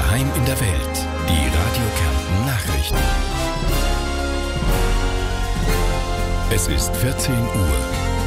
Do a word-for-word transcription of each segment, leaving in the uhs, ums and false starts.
Daheim in der Welt. Die Radio Kärnten Nachrichten. Es ist vierzehn Uhr.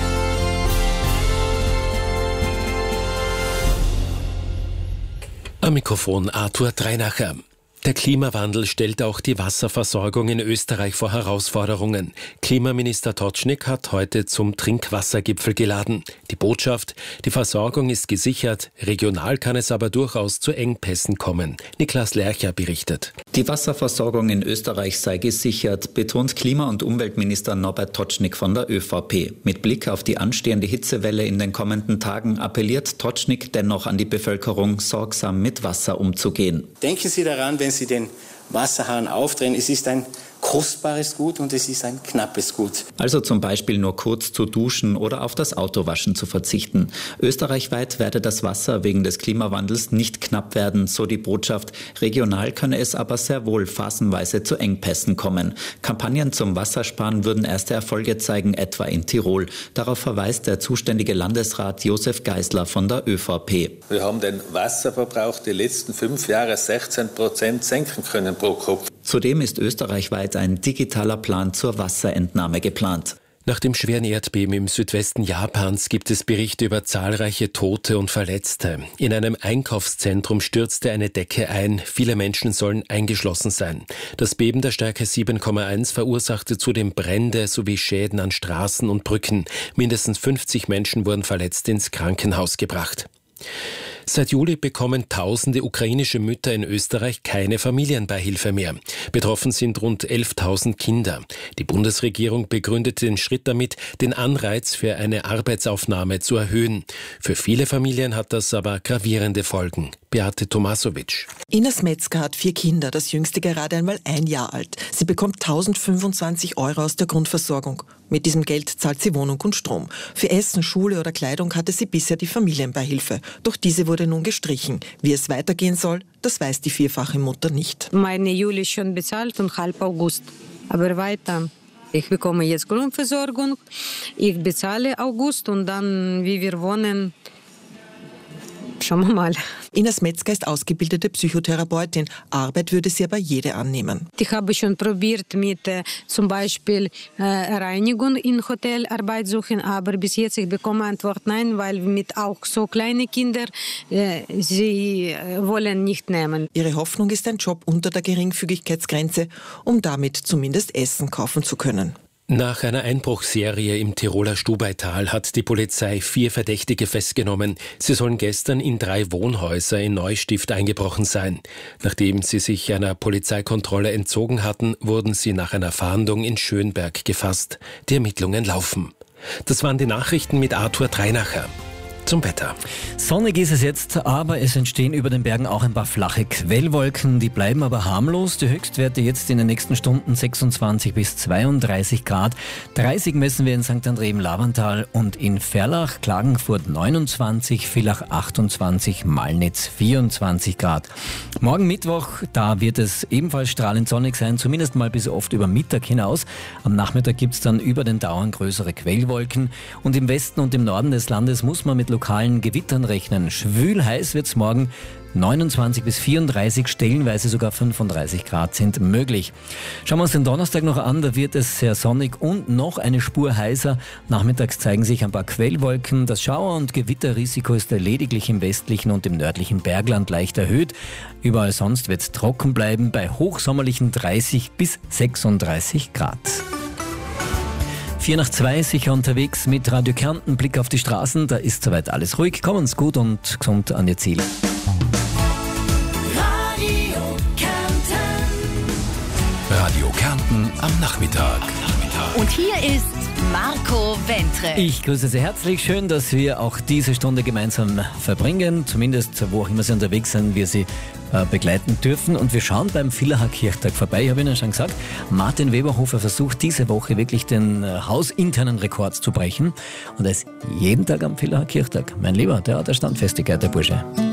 Am Mikrofon Arthur Dreinacher. Der Klimawandel stellt auch die Wasserversorgung in Österreich vor Herausforderungen. Klimaminister Tocznik hat heute zum Trinkwassergipfel geladen. Die Botschaft: Die Versorgung ist gesichert, regional kann es aber durchaus zu Engpässen kommen. Niklas Lercher berichtet. Die Wasserversorgung in Österreich sei gesichert, betont Klima- und Umweltminister Norbert Tocznik von der ÖVP. Mit Blick auf die anstehende Hitzewelle in den kommenden Tagen appelliert Tocznik dennoch an die Bevölkerung, sorgsam mit Wasser umzugehen. Denken Sie daran, wenn Sie den Wasserhahn aufdrehen, es ist ein kostbares Gut und es ist ein knappes Gut. Also zum Beispiel nur kurz zu duschen oder auf das Autowaschen zu verzichten. Österreichweit werde das Wasser wegen des Klimawandels nicht knapp werden, so die Botschaft. Regional könne es aber sehr wohl phasenweise zu Engpässen kommen. Kampagnen zum Wassersparen würden erste Erfolge zeigen, etwa in Tirol. Darauf verweist der zuständige Landesrat Josef Geisler von der ÖVP. Wir haben den Wasserverbrauch die letzten fünf Jahre sechzehn Prozent senken können pro Kopf. Zudem ist österreichweit ein digitaler Plan zur Wasserentnahme geplant. Nach dem schweren Erdbeben im Südwesten Japans gibt es Berichte über zahlreiche Tote und Verletzte. In einem Einkaufszentrum stürzte eine Decke ein. Viele Menschen sollen eingeschlossen sein. Das Beben der Stärke sieben Komma eins verursachte zudem Brände sowie Schäden an Straßen und Brücken. Mindestens fünfzig Menschen wurden verletzt ins Krankenhaus gebracht. Seit Juli bekommen tausende ukrainische Mütter in Österreich keine Familienbeihilfe mehr. Betroffen sind rund elftausend Kinder. Die Bundesregierung begründete den Schritt damit, den Anreiz für eine Arbeitsaufnahme zu erhöhen. Für viele Familien hat das aber gravierende Folgen. Beate Tomasovic. Ines Metzger hat vier Kinder, das jüngste gerade einmal ein Jahr alt. Sie bekommt tausendfünfundzwanzig Euro aus der Grundversorgung. Mit diesem Geld zahlt sie Wohnung und Strom. Für Essen, Schule oder Kleidung hatte sie bisher die Familienbeihilfe. Doch diese wurde nun gestrichen. Wie es weitergehen soll, das weiß die vierfache Mutter nicht. Meine Juli ist schon bezahlt und halb August. Aber weiter. Ich bekomme jetzt Grundversorgung. Ich bezahle August und dann, wie wir wohnen, schauen wir mal. Ines Metzger ist ausgebildete Psychotherapeutin. Arbeit würde sie aber jede annehmen. Ich habe schon probiert mit äh, zum Beispiel äh, Reinigung in Hotel Arbeit suchen, aber bis jetzt ich bekomme Antwort nein, weil mit auch so kleine Kinder äh, sie äh, wollen nicht nehmen. Ihre Hoffnung ist ein Job unter der Geringfügigkeitsgrenze, um damit zumindest Essen kaufen zu können. Nach einer Einbruchsserie im Tiroler Stubaital hat die Polizei vier Verdächtige festgenommen. Sie sollen gestern in drei Wohnhäuser in Neustift eingebrochen sein. Nachdem sie sich einer Polizeikontrolle entzogen hatten, wurden sie nach einer Fahndung in Schönberg gefasst. Die Ermittlungen laufen. Das waren die Nachrichten mit Arthur Dreinacher. Zum Wetter. Sonnig ist es jetzt, aber es entstehen über den Bergen auch ein paar flache Quellwolken. Die bleiben aber harmlos. Die Höchstwerte jetzt in den nächsten Stunden sechsundzwanzig bis zweiunddreißig Grad. dreißig messen wir in Sankt André im Lavantal und in Ferlach, Klagenfurt neunundzwanzig, Villach achtundzwanzig, Malnitz vierundzwanzig Grad. Morgen Mittwoch, da wird es ebenfalls strahlend sonnig sein, zumindest mal bis oft über Mittag hinaus. Am Nachmittag gibt es dann über den Dauern größere Quellwolken. Und im Westen und im Norden des Landes muss man mit lokalen Gewittern rechnen. Schwül heiß wird's morgen. neunundzwanzig bis vierunddreißig, stellenweise sogar fünfunddreißig Grad sind möglich. Schauen wir uns den Donnerstag noch an, da wird es sehr sonnig und noch eine Spur heißer. Nachmittags zeigen sich ein paar Quellwolken. Das Schauer- und Gewitterrisiko ist lediglich im westlichen und im nördlichen Bergland leicht erhöht. Überall sonst wird es trocken bleiben bei hochsommerlichen dreißig bis sechsunddreißig Grad. Vier nach zwei, sicher unterwegs mit Radio Kärnten, Blick auf die Straßen, da ist soweit alles ruhig. Kommen's gut und gesund an Ihr Ziel. Radio Kärnten. Radio Kärnten am Nachmittag. Und hier ist Marco Wentre. Ich grüße Sie herzlich. Schön, dass wir auch diese Stunde gemeinsam verbringen. Zumindest, wo auch immer Sie unterwegs sind, wir Sie äh, begleiten dürfen. Und wir schauen beim Villacher Kirchtag vorbei. Ich habe Ihnen schon gesagt, Martin Weberhofer versucht diese Woche wirklich den äh, hausinternen Rekord zu brechen. Und er ist jeden Tag am Villacher Kirchtag. Mein Lieber, der hat eine Standfestigkeit, der Bursche.